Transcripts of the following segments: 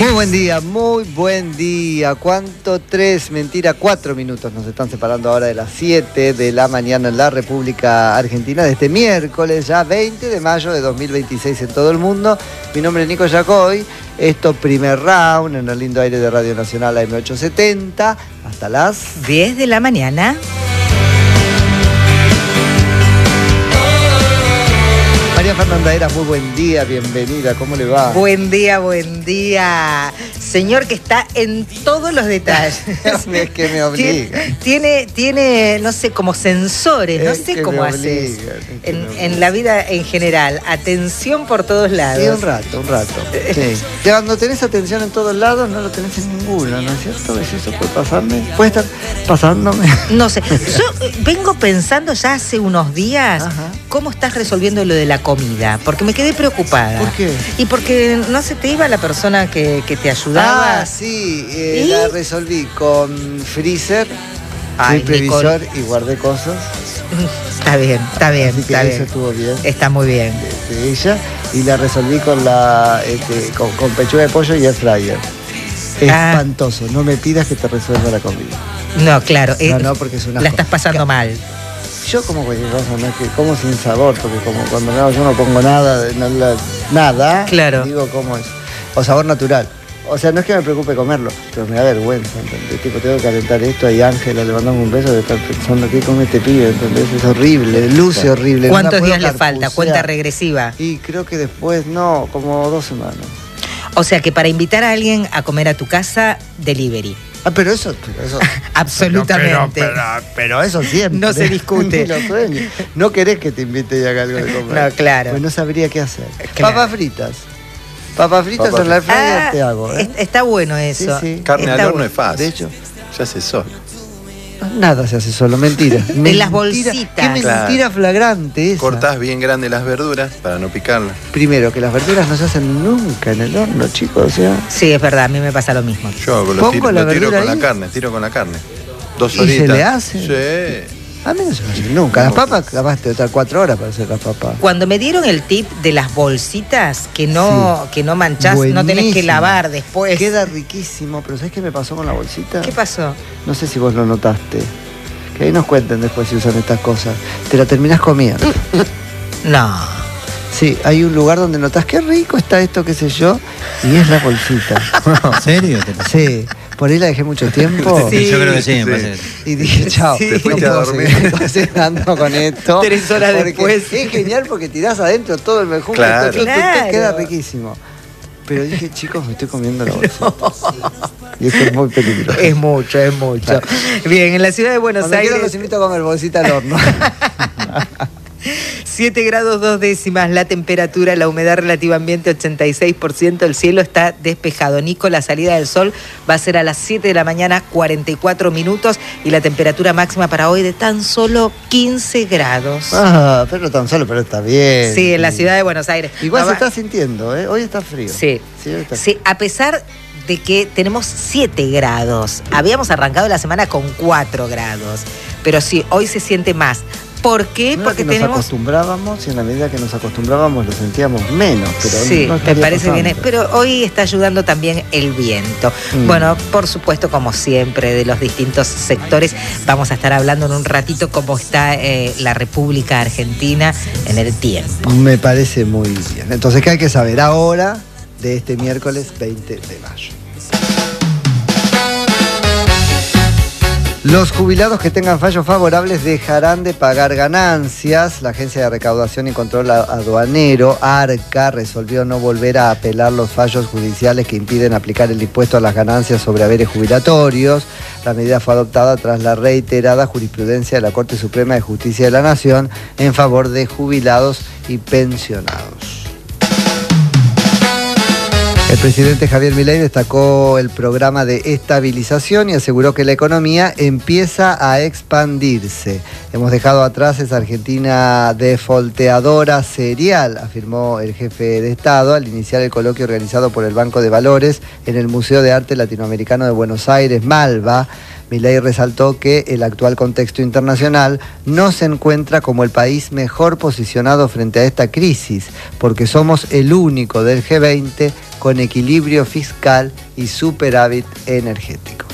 Muy buen día, muy buen día. ¿Cuánto? 3, mentira, 4 minutos nos están separando ahora de las 7 de la mañana en la República Argentina de este miércoles, ya 20 de mayo de 2026 en todo el mundo. Mi nombre es Nico Yacoy. Esto primer round en el lindo aire de Radio Nacional AM870 hasta las 10 de la mañana. María Fernanda Heras, muy buen día, bienvenida, ¿cómo le va? Buen día, buen día. Señor que está en todos los detalles. Es que me obliga. Tiene, no sé, como sensores, no sé cómo haces en la vida en general. Atención por todos lados. Sí, un rato. Sí. Cuando tenés atención en todos lados, no lo tenés en ninguno, ¿no es cierto? ¿Eso puede pasarme? ¿Puede estar pasándome? No sé. Yo vengo pensando ya hace unos días, ¿cómo estás resolviendo lo de la comida? Porque me quedé preocupada. ¿Por qué? Y porque no se te iba la persona que te ayudaba. Ah, sí, la resolví con freezer, Ay, previsor y guardé cosas. Está bien. Así que eso estuvo bien. Está muy bien. De ella. Y la resolví con con pechuga de pollo y air fryer. Espantoso. No me pidas que te resuelva la comida. No, claro. No, porque es una la estás pasando mal. Yo como cualquier cosa, no es que como sin sabor, porque como cuando me hago yo no pongo nada, nada. Claro. Digo cómo es. O sabor natural. O sea, no es que me preocupe comerlo, pero me da vergüenza, ¿entendés? Tipo, tengo que calentar esto, ahí Ángela, le mandamos un beso de estar pensando qué come este pibe, ¿entendés? Es horrible, luce horrible. ¿Cuántos días le falta? ¿Cuenta regresiva? Y creo que después, no, como 2 semanas. O sea que para invitar a alguien a comer a tu casa, delivery. Pero eso absolutamente. Pero eso siempre. No se discute. Lo sueño. No querés que te invite y haga algo de comer. No, claro. Pues no sabría qué hacer. Claro. Papas fritas en la air fryer te hago. Está bueno eso. Sí. Carne al horno es fácil. De hecho, se hace solo. Nada se hace solo, mentira. En las bolsitas. Qué mentira flagrante esa. Cortás bien grande las verduras para no picarlas. Primero, que las verduras no se hacen nunca en el horno, chicos. O sea. Sí, es verdad, a mí me pasa lo mismo. Yo lo tiro con la carne. 2 horitas. ¿Y se le hace? Sí. A mí no se me hace nunca. Las papas, capaz te dar 4 horas para hacer las papas. Cuando me dieron el tip de las bolsitas, que no manchás, buenísimo. No tenés que lavar después. Queda riquísimo, pero ¿sabés qué me pasó con la bolsita? ¿Qué pasó? No sé si vos lo notaste. Que ahí nos cuenten después si usan estas cosas. Te la terminás comiendo. No. Sí, hay un lugar donde notás qué rico está esto, qué sé yo, y es la bolsita. ¿En serio? Sí. Por ahí la dejé mucho tiempo. Sí, yo creo que sí. Y dije, chao, te fuiste a dormir cocinando con esto. 3 horas después. Es genial porque tirás adentro todo el mejunje, claro. Queda riquísimo. Pero dije, chicos, me estoy comiendo la bolsita. Y esto es muy peligroso. Es mucho. Bien, en la ciudad de Buenos Aires. Los invito a comer bolsita al horno. 7 grados 2 décimas la temperatura, la humedad relativa ambiente 86%, el cielo está despejado. Nico, la salida del sol va a ser a las 7 de la mañana, 44 minutos, y la temperatura máxima para hoy de tan solo 15 grados. Pero tan solo, pero está bien. Sí, en la ciudad de Buenos Aires. Igual se está sintiendo, ¿eh? Hoy está frío. Sí, a pesar de que tenemos 7 grados. Habíamos arrancado la semana con 4 grados, pero sí, hoy se siente más. ¿Por qué? Porque nos acostumbrábamos y en la medida que nos acostumbrábamos lo sentíamos menos. Pero sí, no me parece bien. Pero hoy está ayudando también el viento. Bueno, por supuesto, como siempre, de los distintos sectores. Vamos a estar hablando en un ratito cómo está la República Argentina en el tiempo. Me parece muy bien. Entonces, ¿qué hay que saber ahora de este miércoles 20 de mayo? Los jubilados que tengan fallos favorables dejarán de pagar ganancias. La Agencia de Recaudación y Control Aduanero, ARCA, resolvió no volver a apelar los fallos judiciales que impiden aplicar el impuesto a las ganancias sobre haberes jubilatorios. La medida fue adoptada tras la reiterada jurisprudencia de la Corte Suprema de Justicia de la Nación en favor de jubilados y pensionados. El presidente Javier Milei destacó el programa de estabilización y aseguró que la economía empieza a expandirse. Hemos dejado atrás esa Argentina defolteadora serial, afirmó el jefe de Estado al iniciar el coloquio organizado por el Banco de Valores en el Museo de Arte Latinoamericano de Buenos Aires, Malva. Milei resaltó que el actual contexto internacional no se encuentra como el país mejor posicionado frente a esta crisis, porque somos el único del G20 con equilibrio fiscal y superávit energético.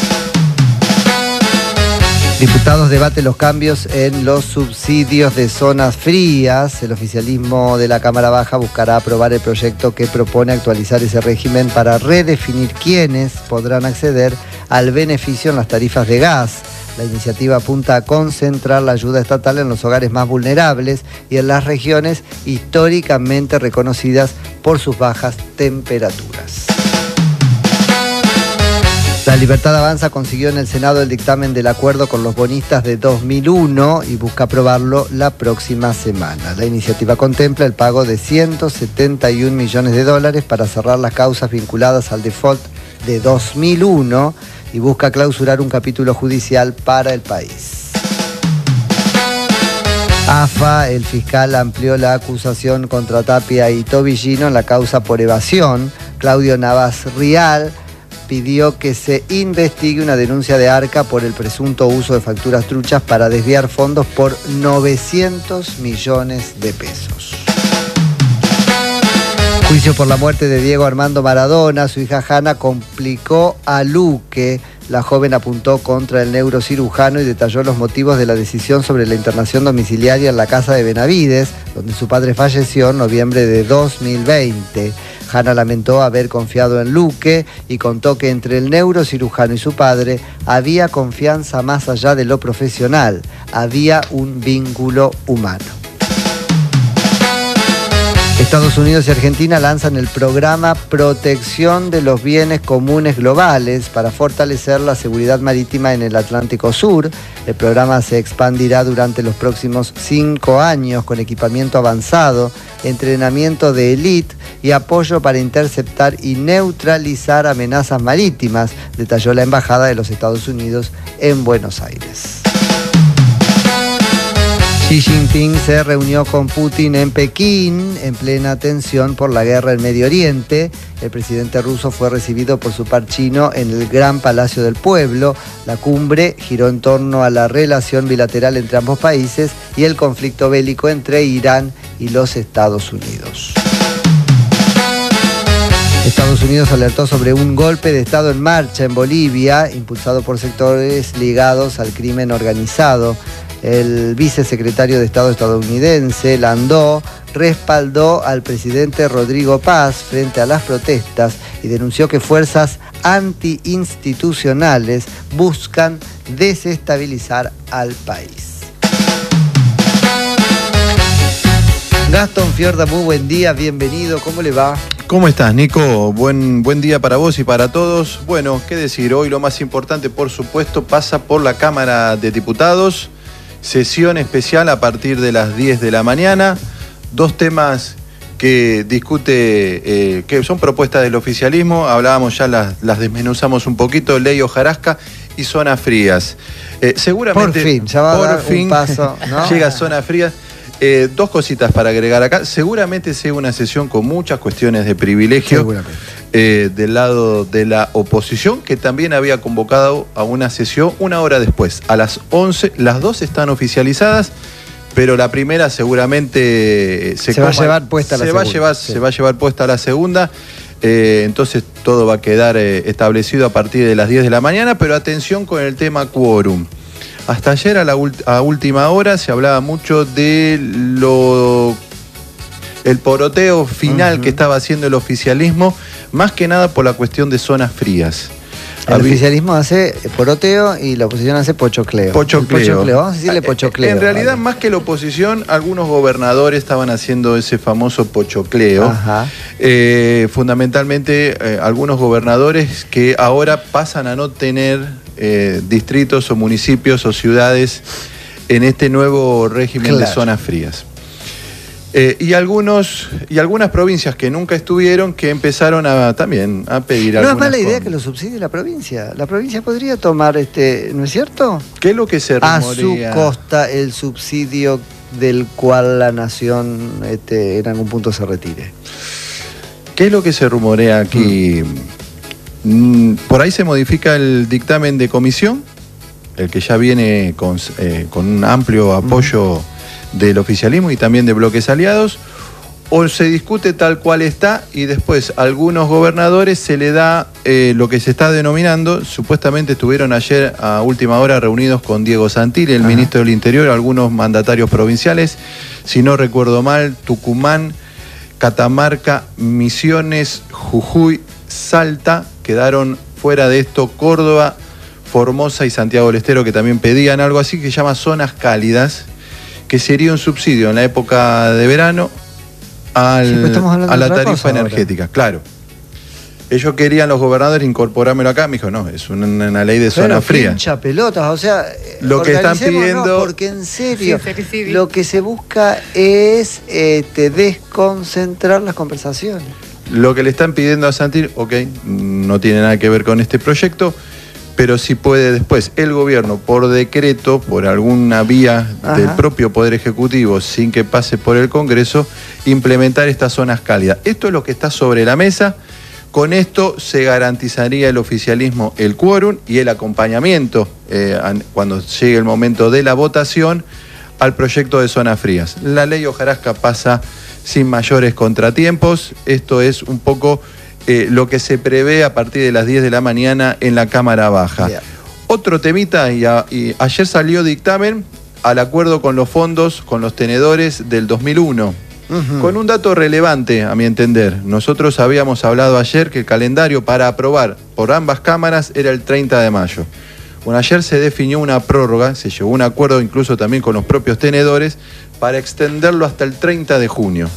Diputados debaten los cambios en los subsidios de zonas frías. El oficialismo de la Cámara Baja buscará aprobar el proyecto que propone actualizar ese régimen para redefinir quiénes podrán acceder al beneficio en las tarifas de gas. La iniciativa apunta a concentrar la ayuda estatal en los hogares más vulnerables y en las regiones históricamente reconocidas por sus bajas temperaturas. La Libertad Avanza consiguió en el Senado el dictamen del acuerdo con los bonistas de 2001 y busca aprobarlo la próxima semana. La iniciativa contempla el pago de $171 millones para cerrar las causas vinculadas al default de 2001 y busca clausurar un capítulo judicial para el país. AFA, el fiscal amplió la acusación contra Tapia y Tobillino en la causa por evasión. Claudio Navas Rial pidió que se investigue una denuncia de Arca por el presunto uso de facturas truchas para desviar fondos por 900 millones de pesos. Juicio por la muerte de Diego Armando Maradona. Su hija Hanna complicó a Luque. La joven apuntó contra el neurocirujano y detalló los motivos de la decisión sobre la internación domiciliaria en la casa de Benavides, donde su padre falleció en noviembre de 2020. Hanna lamentó haber confiado en Luque y contó que entre el neurocirujano y su padre había confianza más allá de lo profesional, había un vínculo humano. Estados Unidos y Argentina lanzan el programa Protección de los Bienes Comunes Globales para fortalecer la seguridad marítima en el Atlántico Sur. El programa se expandirá durante los próximos 5 años con equipamiento avanzado, entrenamiento de élite y apoyo para interceptar y neutralizar amenazas marítimas, detalló la Embajada de los Estados Unidos en Buenos Aires. Xi Jinping se reunió con Putin en Pekín en plena tensión por la guerra en Medio Oriente. El presidente ruso fue recibido por su par chino en el Gran Palacio del Pueblo. La cumbre giró en torno a la relación bilateral entre ambos países y el conflicto bélico entre Irán y los Estados Unidos. Estados Unidos alertó sobre un golpe de Estado en marcha en Bolivia, impulsado por sectores ligados al crimen organizado. El vicesecretario de Estado estadounidense, Landó, respaldó al presidente Rodrigo Paz frente a las protestas y denunció que fuerzas antiinstitucionales buscan desestabilizar al país. Gastón Fiorda, muy buen día, bienvenido, ¿cómo le va? ¿Cómo estás, Nico? Buen día para vos y para todos. Bueno, qué decir, hoy lo más importante, por supuesto, pasa por la Cámara de Diputados. Sesión especial a partir de las 10 de la mañana. 2 temas que discute, que son propuestas del oficialismo. Hablábamos ya, las desmenuzamos un poquito. Ley hojarasca y zonas frías. Seguramente. Por fin, ya va a dar un paso, ¿no? Llega zonas frías. 2 cositas para agregar acá. Seguramente sea una sesión con muchas cuestiones de privilegio del lado de la oposición, que también había convocado a una sesión 1 hora después, a las 11. Las 2 están oficializadas, pero la primera seguramente se va a llevar puesta la segunda. Se va a llevar puesta la segunda. Entonces todo va a quedar establecido a partir de las 10 de la mañana, pero atención con el tema quórum. Hasta ayer a última hora se hablaba mucho de el poroteo final que estaba haciendo el oficialismo, más que nada por la cuestión de zonas frías. El oficialismo hace poroteo y la oposición hace pochocleo. Pochocleo. Vamos a decirle pochocleo. En realidad, vale, más que la oposición, algunos gobernadores estaban haciendo ese famoso pochocleo. Fundamentalmente, algunos gobernadores que ahora pasan a no tener distritos o municipios o ciudades en este nuevo régimen de zonas frías. Y algunas provincias que nunca estuvieron, que empezaron también a pedir No es mala idea que lo subsidie la provincia. La provincia podría tomar, ¿no es cierto? ¿Qué es lo que se rumorea? A su costa el subsidio del cual la nación en algún punto se retire. ¿Qué es lo que se rumorea aquí, Por ahí se modifica el dictamen de comisión, el que ya viene con un amplio apoyo del oficialismo y también de bloques aliados, o se discute tal cual está y después a algunos gobernadores se le da lo que se está denominando, supuestamente estuvieron ayer a última hora reunidos con Diego Santilli, el ministro del Interior, algunos mandatarios provinciales, si no recuerdo mal, Tucumán, Catamarca, Misiones, Jujuy, Salta, quedaron fuera de esto Córdoba, Formosa y Santiago del Estero, que también pedían algo así que se llama zonas cálidas, que sería un subsidio en la época de verano a la tarifa energética. Claro. Ellos querían, los gobernadores, incorporármelo acá. Me dijo, no, es una ley de zona fría. Hincha pelotas, o sea, lo que están pidiendo... Porque en serio, lo que se busca es desconcentrar las conversaciones. Lo que le están pidiendo a Santilli, ok, no tiene nada que ver con este proyecto, pero sí puede después el gobierno, por decreto, por alguna vía del propio Poder Ejecutivo, sin que pase por el Congreso, implementar estas zonas cálidas. Esto es lo que está sobre la mesa. Con esto se garantizaría el oficialismo el quórum y el acompañamiento cuando llegue el momento de la votación al proyecto de zonas frías. La ley hojarasca pasa sin mayores contratiempos. Esto es un poco lo que se prevé a partir de las 10 de la mañana en la Cámara Baja. Bien. Otro temita, y ayer salió dictamen al acuerdo con los fondos, con los tenedores del 2001. Con un dato relevante, a mi entender. Nosotros habíamos hablado ayer que el calendario para aprobar por ambas cámaras era el 30 de mayo. Bueno, ayer se definió una prórroga, se llegó a un acuerdo incluso también con los propios tenedores para extenderlo hasta el 30 de junio.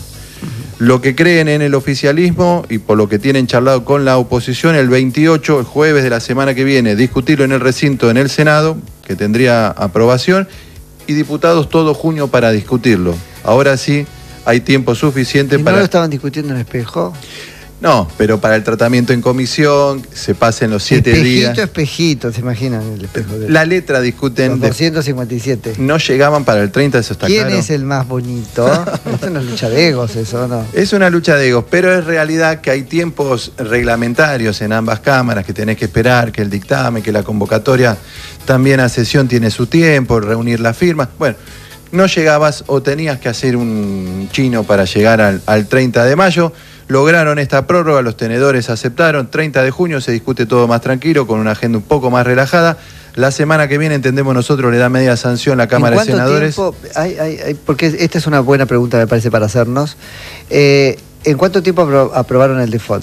Lo que creen en el oficialismo y por lo que tienen charlado con la oposición, el 28, el jueves de la semana que viene, discutirlo en el recinto en el Senado, que tendría aprobación, y diputados todo junio para discutirlo. Ahora sí hay tiempo suficiente para... ¿Y no lo estaban discutiendo en Espejo? No, pero para el tratamiento en comisión, se pasen los 7 días. Espejito, ¿se imaginan el Espejo? La letra discuten... Los 257. No llegaban para el 30, eso está claro. ¿Quién es el más bonito? Es una lucha de egos eso, ¿no? Es una lucha de egos, pero es realidad que hay tiempos reglamentarios en ambas cámaras, que tenés que esperar, que el dictamen, que la convocatoria también a sesión tiene su tiempo, reunir las firmas. Bueno, no llegabas o tenías que hacer un chino para llegar al 30 de mayo. Lograron esta prórroga, los tenedores aceptaron, 30 de junio se discute todo más tranquilo, con una agenda un poco más relajada. La semana que viene, entendemos nosotros, le da media sanción la Cámara de Senadores. Porque esta es una buena pregunta, me parece, para hacernos. ¿En cuánto tiempo aprobaron el default?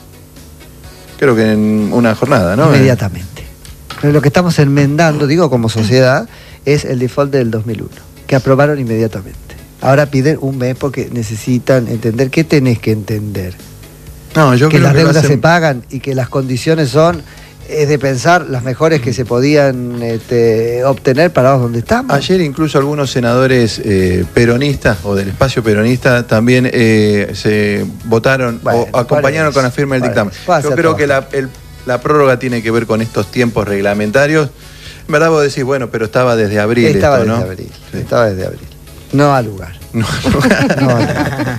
Creo que en una jornada, ¿no? Inmediatamente. Pero lo que estamos enmendando, digo como sociedad, es el default del 2001, que aprobaron inmediatamente. Ahora piden un mes porque necesitan entender. ¿Qué tenés que entender? No, yo que creo las que deudas se pagan y que las condiciones son, es de pensar, las mejores que se podían obtener parados donde estamos. Ayer incluso algunos senadores peronistas o del espacio peronista también se votaron o acompañaron con la firma del dictamen. Yo creo que la prórroga tiene que ver con estos tiempos reglamentarios. En verdad vos decís, bueno, pero estaba desde abril. Estaba desde abril. No al lugar. No al lugar.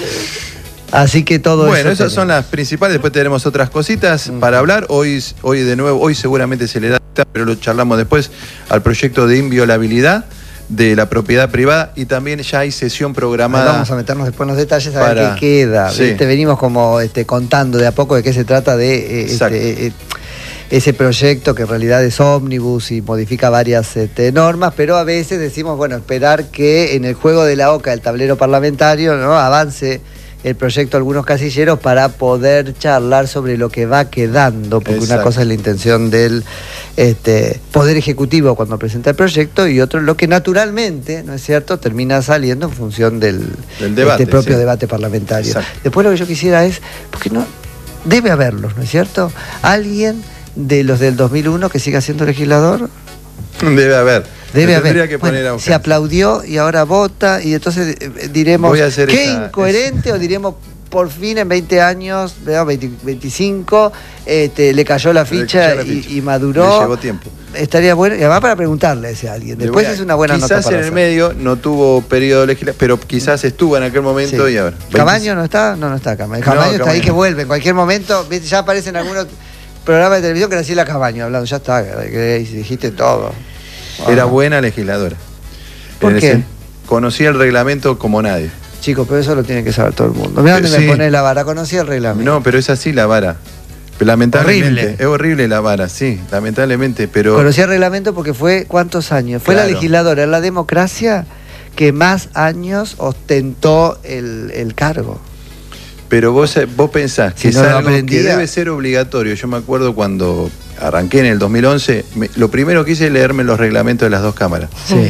Así que todo bueno, esas son las principales. Después tenemos otras cositas para hablar. Hoy de nuevo, hoy seguramente se le da, pero lo charlamos después, al proyecto de inviolabilidad de la propiedad privada, y también ya hay sesión programada. Vamos a meternos después en los detalles a ver qué queda. Sí. Venimos como contando de a poco de qué se trata de ese proyecto, que en realidad es ómnibus y modifica varias normas, pero a veces decimos, bueno, esperar que en el juego de la oca, el tablero parlamentario, ¿no?, avance el proyecto a algunos casilleros para poder charlar sobre lo que va quedando, porque una cosa es la intención del Poder Ejecutivo cuando presenta el proyecto, y otro lo que naturalmente, ¿no es cierto?, termina saliendo en función del debate, propio debate parlamentario. Exacto. Después lo que yo quisiera es, porque no debe haberlos, ¿no es cierto?, alguien de los del 2001 que siga siendo legislador. Debe haber. Que poner se aplaudió y ahora vota, y entonces diremos qué incoherente, o diremos por fin en 20 años, 25, le cayó la ficha y maduró. Le llevó tiempo. Estaría bueno, y además para preguntarle a ese alguien. Después es una buena nota. Quizás en el medio no tuvo periodo legislativo, pero quizás estuvo en aquel momento y ahora. ¿Camaño no está? No está Camaño. Camaño está ahí, que vuelve en cualquier momento. Ya aparecen algunos programa de televisión que Graciela Cabaño hablando, ya está, que dijiste todo. Era buena legisladora. ¿Por qué? Conocía el reglamento como nadie. Chicos, pero eso lo tiene que saber todo el mundo. Mirá dónde me pones la vara, conocía el reglamento. No, pero es así la vara. Lamentablemente. Horrible. Es horrible la vara, sí, lamentablemente, pero... Conocía el reglamento porque fue, ¿cuántos años? Fue Claro. la legisladora en la democracia que más años ostentó el cargo. Pero vos pensás que Si no es lo algo que aprendía. debe ser obligatorio. Yo me acuerdo cuando arranqué en el 2011, lo primero que hice es leerme los reglamentos de las dos cámaras. Sí.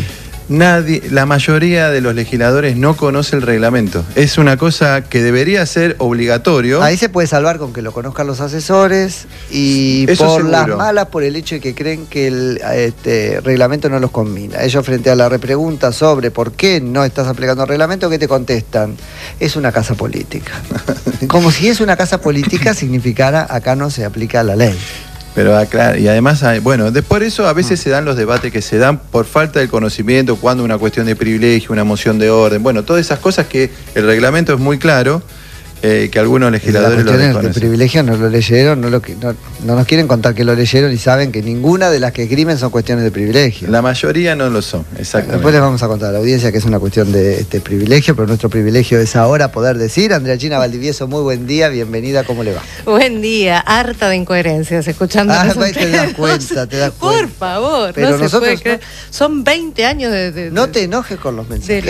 La mayoría de los legisladores no conoce el reglamento. Es una cosa que debería ser obligatorio. Ahí se puede salvar con que lo conozcan los asesores y Eso por seguro. las malas, por el hecho de que creen que el reglamento no los combina. Ellos frente a la repregunta sobre por qué no estás aplicando el reglamento, ¿qué te contestan? Es una casa política. Como si es una casa política significara acá no se aplica la ley. Pero claro, y además, bueno, por eso a veces se dan los debates que se dan por falta de conocimiento, cuando una cuestión de privilegio, una moción de orden, bueno, todas esas cosas que el reglamento es muy claro, que algunos legisladores lo de desconocen. privilegio no lo leyeron, no nos quieren contar que lo leyeron y saben que ninguna de las que escriben son cuestiones de privilegio. La mayoría no lo son, exactamente. Después les vamos a contar a la audiencia que es una cuestión de privilegio, pero nuestro privilegio es ahora poder decir. Andrea Gina Valdivieso, muy buen día, bienvenida, ¿cómo le va? Buen día, harta de incoherencias, escuchando. Te das cuenta. Por favor, pero no se nosotros puede creer. Son 20 años de no te enojes con los mensajeros.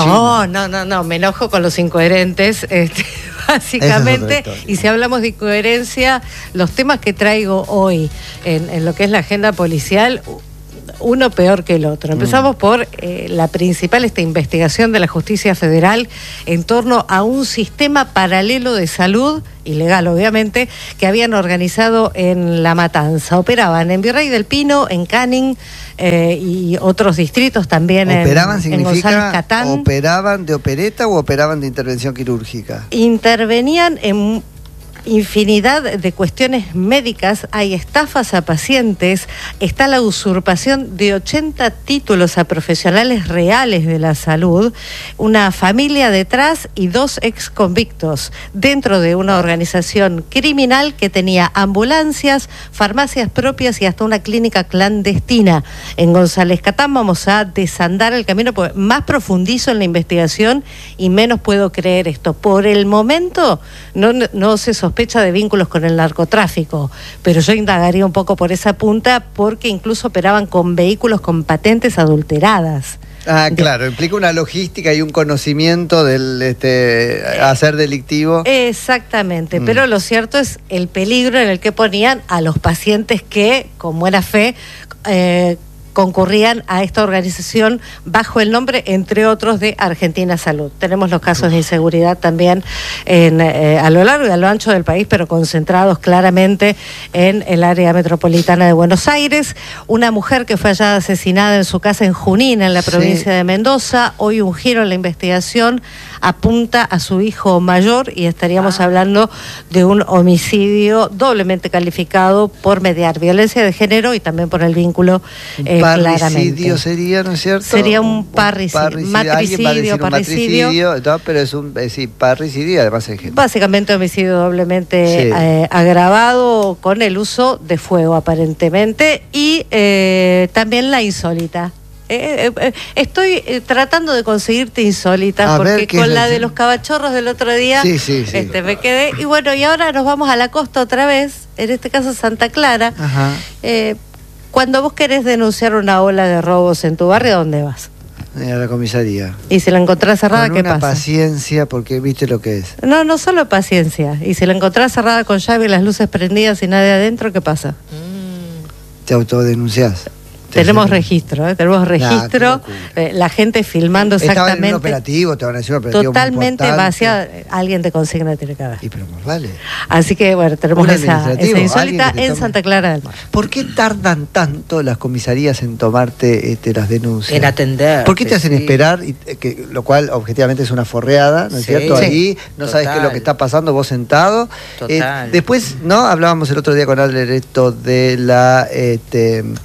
No, me enojo con los incoherentes, básicamente. Y si hablamos de incoherencia, los temas que traigo hoy en lo que es la agenda policial, uno peor que el otro. Empezamos por la principal, esta investigación de la Justicia Federal en torno a un sistema paralelo de salud, ilegal obviamente, que habían organizado en La Matanza. Operaban en Virrey del Pino, en Canning y otros distritos también. ¿Operaban en González significa Catán. operaban de opereta o operaban de intervención quirúrgica? Intervenían en infinidad de cuestiones médicas, hay estafas a pacientes, está la usurpación de 80 títulos a profesionales reales de la salud, una familia detrás y 2 ex convictos dentro de una organización criminal que tenía ambulancias, farmacias propias y hasta una clínica clandestina. En González Catán vamos a desandar el camino, porque más profundizo en la investigación y menos puedo creer esto. Por el momento no se sospecha de vínculos con el narcotráfico, pero yo indagaría un poco por esa punta, porque incluso operaban con vehículos con patentes adulteradas. Claro, implica una logística y un conocimiento del hacer delictivo. Exactamente, pero lo cierto es el peligro en el que ponían a los pacientes que, con buena fe, concurrían a esta organización bajo el nombre, entre otros, de Argentina Salud. Tenemos los casos de inseguridad también a lo largo y a lo ancho del país, pero concentrados claramente en el área metropolitana de Buenos Aires. Una mujer que fue hallada asesinada en su casa en Junín, en la provincia de Mendoza. Hoy un giro en la investigación apunta a su hijo mayor y estaríamos hablando de un homicidio doblemente calificado por mediar violencia de género y también por el vínculo parricidio sería, ¿no es cierto? Sería un matricidio, no, pero es un parricidio, además es básicamente homicidio doblemente agravado con el uso de fuego aparentemente y también la insólita. Estoy tratando de conseguirte insólita, porque con la de los cabachorros del otro día me quedé. Y bueno, y ahora nos vamos a la costa otra vez, en este caso Santa Clara. Ajá. Cuando vos querés denunciar una ola de robos en tu barrio, ¿a dónde vas? A la comisaría. Y si la encontrás cerrada, ¿qué pasa? Paciencia, porque viste lo que es. No solo paciencia. Y si la encontrás cerrada con llave y las luces prendidas y nadie adentro, ¿qué pasa? Te autodenunciás. Tenemos registro, la gente filmando exactamente. Estaba en un operativo, te van a decir un operativo totalmente vacía, alguien te consigna tiene que haber. Y pero más vale. Así que bueno, tenemos esa insólita en Santa Clara del Mar. ¿Por qué tardan tanto las comisarías en tomarte las denuncias? En atender. ¿Por qué te hacen esperar? Lo cual objetivamente es una forreada, ¿no es cierto? Ahí no sabes qué es lo que está pasando, vos sentado. Después, ¿no? Hablábamos el otro día con Adler esto de la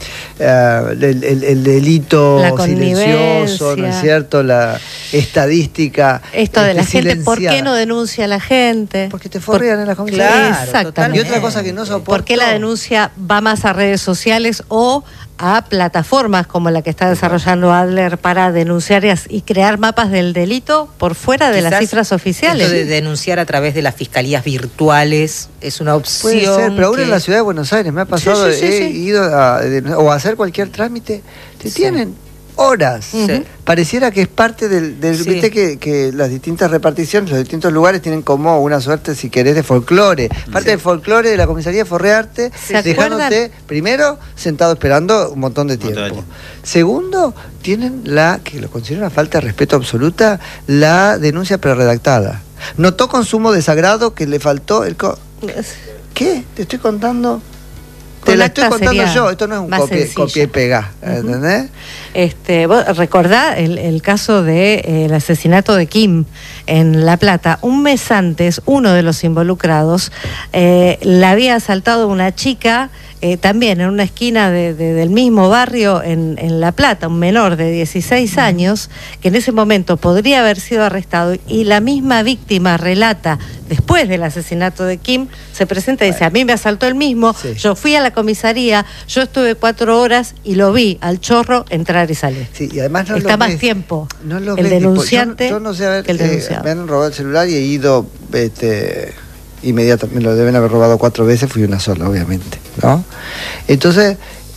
el delito silencioso, ¿no es cierto? La estadística. Esto de la gente, ¿por qué no denuncia a la gente? Porque te forrean en la comisaría. Claro, exactamente. Y otra cosa que no soporto. ¿Por qué la denuncia va más a redes sociales o a plataformas como la que está desarrollando Adler para denunciar y crear mapas del delito por fuera de las cifras oficiales? Esto de denunciar a través de las fiscalías virtuales es una opción. Puede ser, pero ahora en la ciudad de Buenos Aires me ha pasado, he ido o a hacer cualquier trámite, te tienen horas. Pareciera que es parte del viste que las distintas reparticiones, los distintos lugares tienen como una suerte, si querés, de folclore. Parte del folclore de la comisaría de forrearte, dejándote, primero, sentado esperando un montón de tiempo. Segundo, tienen que lo considero una falta de respeto absoluta, la denuncia prerredactada. Notó consumo de sagrado que le faltó el... ¿Qué? Te estoy contando... Te la estoy contando yo, esto no es un copia y pega, ¿entendés? Vos recordá el caso del asesinato de Kim en La Plata. Un mes antes, uno de los involucrados la había asaltado una chica también en una esquina del mismo barrio en La Plata, un menor de 16 años, que en ese momento podría haber sido arrestado, y la misma víctima relata, después del asesinato de Kim, se presenta y dice, a mí me asaltó el mismo, yo fui a la comisaría, yo estuve 4 horas y lo vi al chorro entrar y salir. Sí, y además no está lo más ves, tiempo no lo el ves, denunciante yo no sé, a ver, que el denunciado. me han robado el celular y he ido inmediatamente, me lo deben haber robado 4 veces, fui una sola, obviamente, ¿no? Entonces,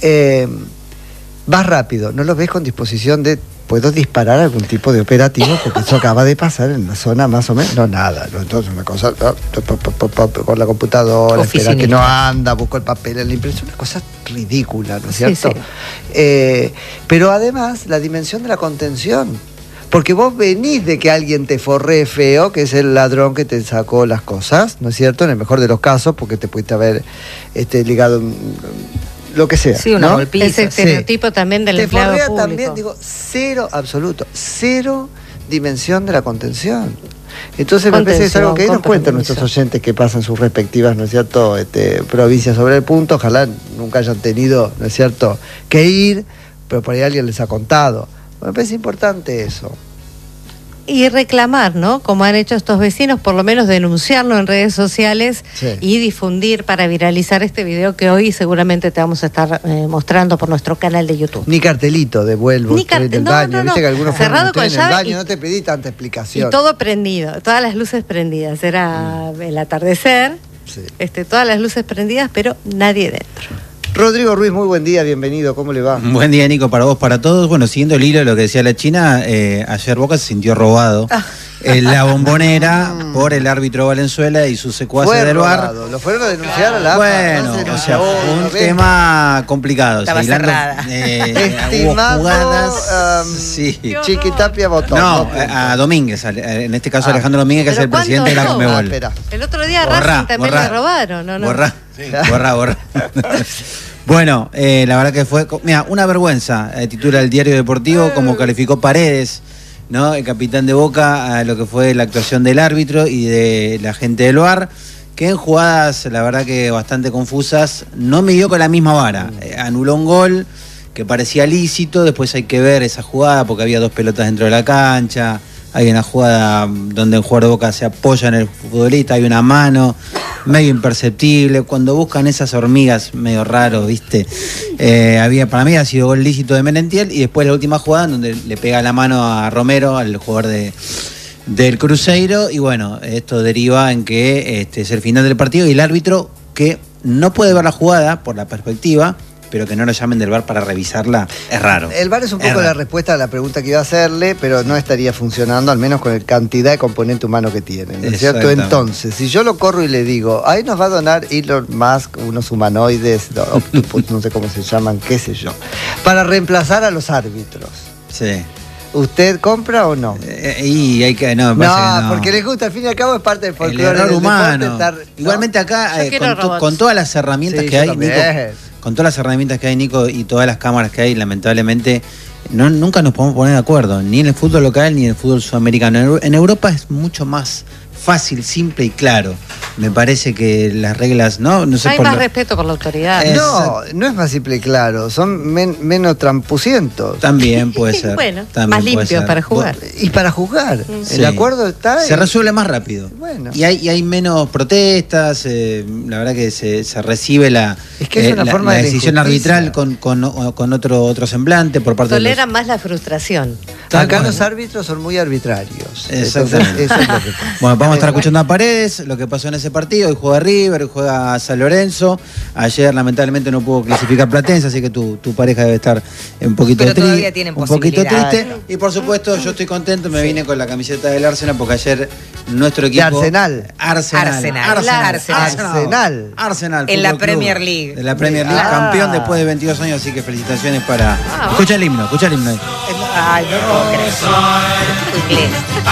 vas rápido, no lo ves con disposición de, puedo disparar algún tipo de operativo, porque eso acaba de pasar en la zona más o menos, no nada, ¿no? Entonces una cosa, con la computadora, espera que no anda, busco el papel en la impresión, una cosa ridícula, ¿no es cierto? Pero además, la dimensión de la contención. Porque vos venís de que alguien te forree feo, que es el ladrón que te sacó las cosas, ¿no es cierto? En el mejor de los casos, porque te pudiste haber ligado lo que sea. Sí, una golpiza. Ese estereotipo también del empleado público. Te también, digo, cero absoluto, cero dimensión de la contención. Entonces me parece que es algo que nos cuentan nuestros oyentes que pasan sus respectivas, ¿no es cierto?, provincias sobre el punto. Ojalá nunca hayan tenido, ¿no es cierto?, que ir, pero por ahí alguien les ha contado. Me parece importante eso. Y reclamar, ¿no? Como han hecho estos vecinos, por lo menos denunciarlo en redes sociales y difundir para viralizar este video que hoy seguramente te vamos a estar mostrando por nuestro canal de YouTube. Ni cartelito, devuelvo, estoy en el baño. Viste que algunos cerrado con en llave el baño, no te pedí tanta explicación. Y todo prendido, todas las luces prendidas. Era el atardecer, todas las luces prendidas, pero nadie dentro. Rodrigo Ruiz, muy buen día, bienvenido, ¿cómo le va? Buen día, Nico, para vos, para todos. Bueno, siguiendo el hilo de lo que decía la China, ayer Boca se sintió robado en la Bombonera por el árbitro Valenzuela y sus secuaces del VAR. Lo fueron a denunciar a la Bueno, o sea, un tema complicado. Estaba cerrada. Estimado, hubo jugadas. Chiquitapia votó. No, a Domínguez, en este caso Alejandro Domínguez, que es el presidente de la Conmebol. El otro día Racing también le robaron, ¿no? Borra. Bueno, la verdad que fue, mira, una vergüenza, titula el Diario Deportivo, como calificó Paredes, ¿no? El capitán de Boca, a lo que fue la actuación del árbitro y de la gente del VAR, que en jugadas, la verdad que bastante confusas, no midió con la misma vara. Anuló un gol que parecía lícito, después hay que ver esa jugada porque había 2 pelotas dentro de la cancha, hay una jugada donde el jugador de Boca se apoya en el futbolista, hay una mano medio imperceptible, cuando buscan esas hormigas medio raro, ¿viste? Para mí ha sido gol lícito de Merentiel, y después la última jugada donde le pega la mano a Romero, al jugador del Cruzeiro, y bueno, esto deriva en que es el final del partido y el árbitro, que no puede ver la jugada por la perspectiva, pero que no lo llamen del VAR para revisarla, es raro. El VAR es un poco la respuesta a la pregunta que iba a hacerle, pero no estaría funcionando, al menos con la cantidad de componente humano que tiene, ¿no es cierto? Entonces, si yo lo corro y le digo, ahí nos va a donar Elon Musk unos humanoides, no sé cómo se llaman, qué sé yo, para reemplazar a los árbitros. Sí. ¿Usted compra o no? Y hay que, no, porque les gusta, al fin y al cabo es parte del folclore. El error humano. Igualmente acá, con todas las herramientas que hay, Nico, con todas las herramientas que hay, Nico, y todas las cámaras que hay, lamentablemente, nunca nos podemos poner de acuerdo, ni en el fútbol local ni en el fútbol sudamericano. En Europa es mucho más fácil, simple y claro. Me parece que las reglas, ¿no? No sé Hay más respeto por la autoridad. No es más simple y claro, son menos trampucientos. También puede ser. Bueno, también más puede limpios ser. para jugar. Y para jugar. Sí. El acuerdo está. Se resuelve más rápido. Bueno. Y hay menos protestas, la verdad que se recibe la, Es que es una forma la de decisión injusticia. arbitral con otro semblante por parte Toleran de más la frustración. Acá los árbitros son muy arbitrarios. Exactamente. Entonces, eso es lo que pasa. Bueno, vamos a estar escuchando a Paredes, lo que pasó en ese partido. Hoy juega River, hoy juega San Lorenzo. Ayer lamentablemente no pudo clasificar Platense, así que tu pareja debe estar un poquito Pero triste. todavía tienen Un poquito posibilidad. triste. Y por supuesto, yo estoy contento, me vine con la camiseta del Arsenal porque ayer nuestro equipo. De Arsenal. Arsenal. En la Fútbol Club, Premier League. De la Premier League, campeón después de 22 años, así que felicitaciones para. Escucha el himno ahí. Ay, no puedo creer. Inglés.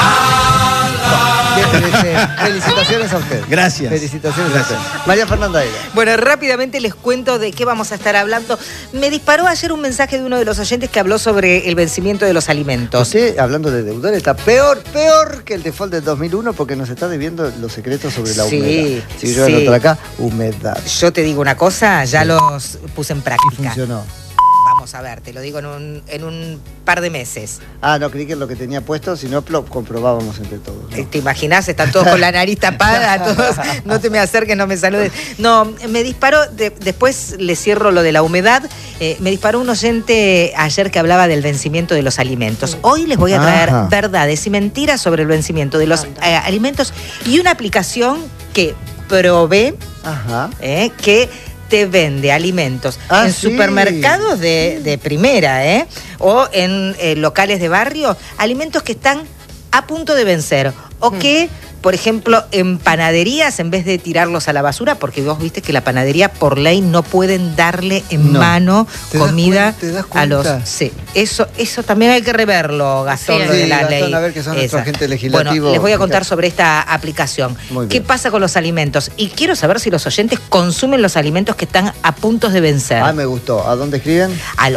Felicitaciones a usted. Gracias. Felicitaciones a usted. María Fernanda Aira. Bueno, rápidamente les cuento de qué vamos a estar hablando. Me disparó ayer un mensaje de uno de los oyentes que habló sobre el vencimiento de los alimentos. Usted, hablando de deudores, está peor que el default del 2001 porque nos está debiendo los secretos sobre la humedad. Si yo anoto acá, humedad. Yo te digo una cosa, ya los puse en Y práctica. funcionó. Vamos a ver, te lo digo en un par de meses. Ah, no creí que lo que tenía puesto, si no lo comprobábamos entre todos. ¿no? ¿Te imaginás? Están todos con la nariz tapada, todos, no te me acerques, no me saludes. No, me disparó, después le cierro lo de la humedad, me disparó un oyente ayer que hablaba del vencimiento de los alimentos. Hoy les voy a traer verdades y mentiras sobre el vencimiento de los alimentos y una aplicación que probé, que te vende alimentos en supermercados de primera, o en locales de barrio, alimentos que están a punto de vencer, o que, por ejemplo, en panaderías, en vez de tirarlos a la basura, porque vos viste que la panadería por ley no pueden darle en mano comida a los... Sí, eso también hay que reverlo, Gastón, lo de la Gastón, ley. a ver que son nuestro agente legislativo. Bueno, les voy a contar sobre esta aplicación. ¿Qué pasa con los alimentos? Y quiero saber si los oyentes consumen los alimentos que están a punto de vencer. Ah, me gustó. ¿A dónde escriben? Al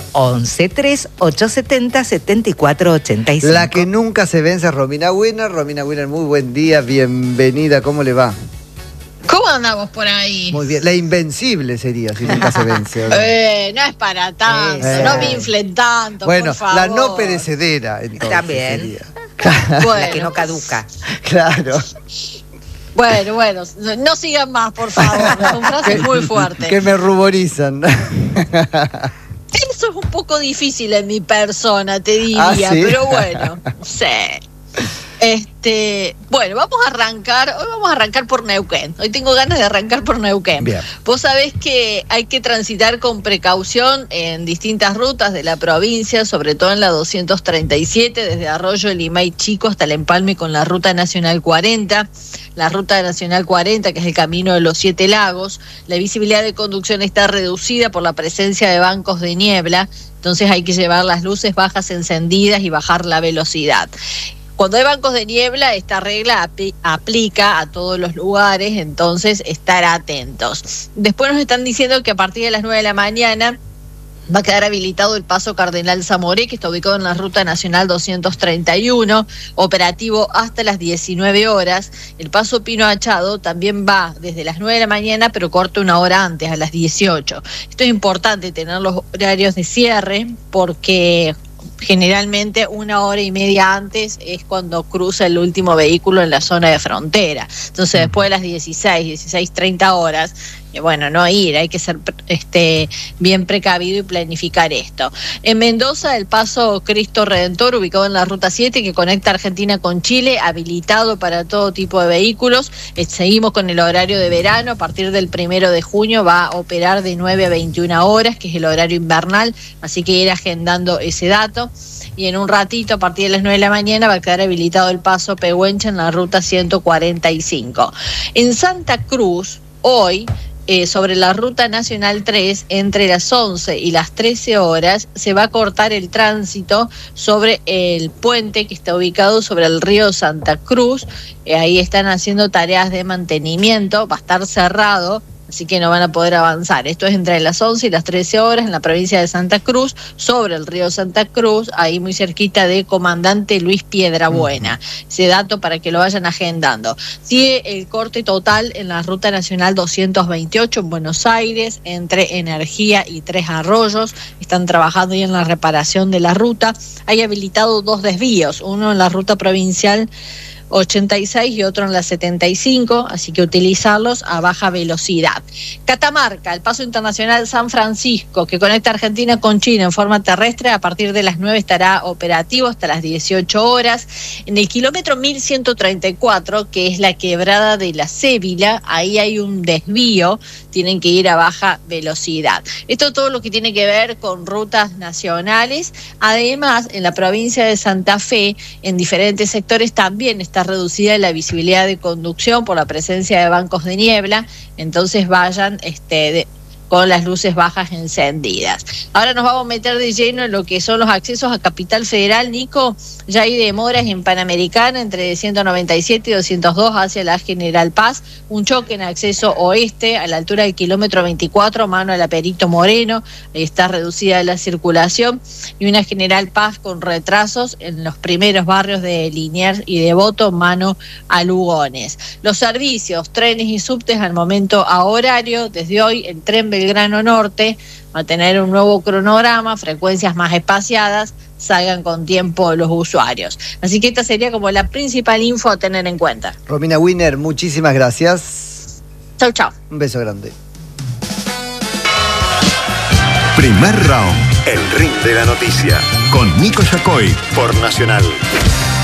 11-3-870-7485. La que nunca se vence es Romina Winner. Romina Winner, muy buen día, bienvenida, ¿cómo le va? ¿Cómo andamos por ahí? Muy bien, la invencible sería si nunca se vence. ¿O no? No es para tanto, no me inflen tanto, bueno, por favor. la no perecedera, entonces. También. Sería. Bueno. La que no caduca. Claro. Bueno, no sigan más, por favor, son frases muy fuertes. Que me ruborizan. Eso es un poco difícil en mi persona, te diría, ¿Sí? pero bueno, no sé. Bueno, hoy vamos a arrancar por Neuquén. Hoy tengo ganas de arrancar por Neuquén. Bien. Vos sabés que hay que transitar con precaución en distintas rutas de la provincia, sobre todo en la 237, desde Arroyo Limay Chico hasta el empalme con la Ruta Nacional 40. La Ruta Nacional 40, que es el camino de los 7 lagos, la visibilidad de conducción está reducida por la presencia de bancos de niebla, entonces hay que llevar las luces bajas encendidas y bajar la velocidad. Cuando hay bancos de niebla, esta regla aplica a todos los lugares, entonces estar atentos. Después nos están diciendo que a partir de las 9 de la mañana va a quedar habilitado el paso Cardenal Zamoré, que está ubicado en la Ruta Nacional 231, operativo hasta las 19 horas. El paso Pino Achado también va desde las 9 de la mañana, pero corta una hora antes, a las 18. Esto es importante, tener los horarios de cierre, porque generalmente 1 hora y media antes es cuando cruza el último vehículo en la zona de frontera. Entonces después de las 16:30 horas, bueno, no ir, hay que ser bien precavido y planificar esto. En Mendoza, el paso Cristo Redentor, ubicado en la Ruta 7, que conecta Argentina con Chile, habilitado para todo tipo de vehículos. Seguimos con el horario de verano, a partir del 1 de junio va a operar de 9 a 21 horas, que es el horario invernal, así que ir agendando ese dato. Y en un ratito, a partir de las 9 de la mañana, va a quedar habilitado el paso Pehuenche en la Ruta 145. En Santa Cruz, hoy, sobre la Ruta Nacional 3, entre las 11 y las 13 horas, se va a cortar el tránsito sobre el puente que está ubicado sobre el río Santa Cruz. Ahí están haciendo tareas de mantenimiento, va a estar cerrado así que no van a poder avanzar. Esto es entre las 11 y las 13 horas en la provincia de Santa Cruz, sobre el río Santa Cruz, ahí muy cerquita de Comandante Luis Piedrabuena. Ese dato para que lo vayan agendando. Sigue el corte total en la Ruta Nacional 228 en Buenos Aires, entre Energía y Tres Arroyos. Están trabajando ahí en la reparación de la ruta. Hay habilitado 2 desvíos, uno en la ruta provincial 86 y otro en la 75, así que utilizarlos a baja velocidad. Catamarca, el paso internacional San Francisco, que conecta Argentina con China en forma terrestre, a partir de las 9 estará operativo hasta las 18 horas. En el kilómetro 1134, que es la quebrada de la Cébila, ahí hay un desvío, tienen que ir a baja velocidad. Esto todo lo que tiene que ver con rutas nacionales. Además, en la provincia de Santa Fe, en diferentes sectores también está reducida la visibilidad de conducción por la presencia de bancos de niebla, entonces vayan con las luces bajas encendidas. Ahora nos vamos a meter de lleno en lo que son los accesos a Capital Federal. Nico, ya hay demoras en Panamericana entre 197 y 202 hacia la General Paz, un choque en acceso oeste a la altura del kilómetro 24, mano a la Perito Moreno, ahí está reducida la circulación, y una General Paz con retrasos en los primeros barrios de Liniers y Devoto, mano a Lugones. Los servicios, trenes y subtes al momento a horario, desde hoy el tren Belgrano Norte va a tener un nuevo cronograma, frecuencias más espaciadas, salgan con tiempo los usuarios. Así que esta sería como la principal info a tener en cuenta. Romina Winer, muchísimas gracias. Chau, chau. Un beso grande. Primer round, el ring de la noticia, con Nico Yacoy por Nacional.